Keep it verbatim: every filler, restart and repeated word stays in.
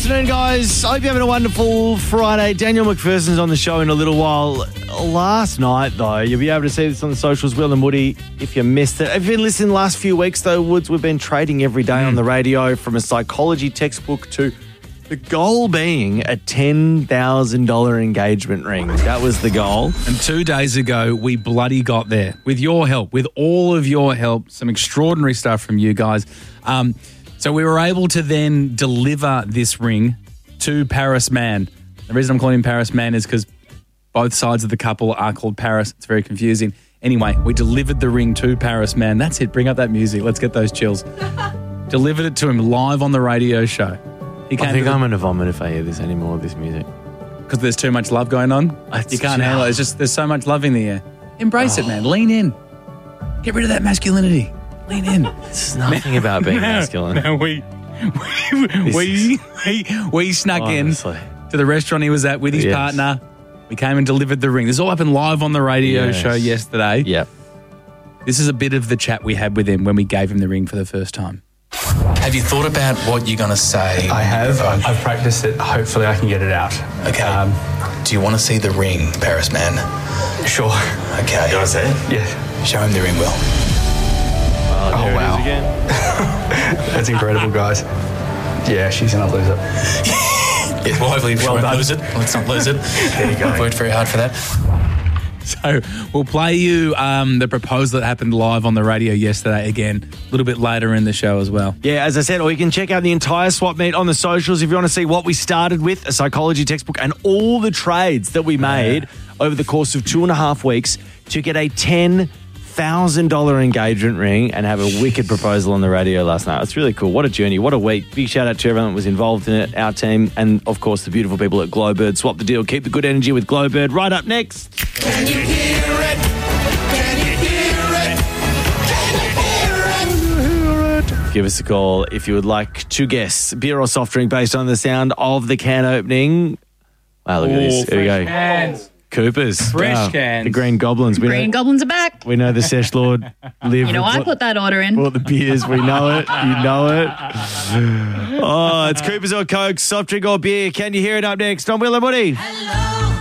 afternoon, guys. I hope you're having a wonderful Friday. Daniel McPherson's on the show in a little while. Last night, though, you'll be able to see this on the socials, Will and Woody, if you missed it. If you've been listening the last few weeks, though, Woods, we've been trading every day mm. on the radio, from a psychology textbook to the goal being a ten thousand dollars engagement ring. That was the goal. And two days ago, we bloody got there. With your help, with all of your help, some extraordinary stuff from you guys. Um, so we were able to then deliver this ring to Paris Man. The reason I'm calling him Paris Man is because both sides of the couple are called Paris. It's very confusing. Anyway, we delivered the ring to Paris Man. That's it. Bring up that music. Let's get those chills. Delivered it to him live on the radio show. He came I think I'm going to vomit if I hear this anymore, this music. Because there's too much love going on? It's you can't just, handle it. It's just, there's so much love in the air. Embrace oh. it, man. Lean in. Get rid of that masculinity. Lean in. It's nothing about being masculine. No, we, we, we, we, we snuck Honestly. in to the restaurant he was at with his yes. partner. We came and delivered the ring. This all happened live on the radio yes. show yesterday. Yep. This is a bit of the chat we had with him when we gave him the ring for the first time. Have you thought about what you're going to say? I have. I've, I've practiced it. Hopefully I can get it out. Okay. Um, Do you want to see the ring, Paris Man? Sure. Okay. You want to see it? Yeah. Show him the ring, Will. Oh, oh there wow. it is again. That's incredible, guys. Yeah, she's going to lose it. Yeah, well, hopefully we well won't lose it. Let's not lose it. There you go. I've worked very hard for that. So we'll play you um, the proposal that happened live on the radio yesterday again, a little bit later in the show as well. Yeah, as I said, or you can check out the entire swap meet on the socials if you want to see what we started with, a psychology textbook, and all the trades that we made yeah. over the course of two and a half weeks to get a ten thousand dollars engagement ring and have a wicked proposal on the radio last night. It's really cool. What a journey. What a week. Big shout out to everyone that was involved in it, our team, and of course the beautiful people at Glowbird. Swap the deal. Keep the good energy with Glowbird. Right up next. Can you hear it? Can you hear it? Can you hear it? Give us a call if you would like to guess beer or soft drink based on the sound of the can opening. Wow, look at this. Here we go. Cans. Coopers. Fresh wow. cans. The Green Goblins. We Green know, Goblins are back. We know the Sesh Lord live. You know, I put that order in. Bought the beers. We know it. You know it. Oh, it's Coopers or Coke, soft drink or beer. Can you hear it up next on Will and Woody? Hello.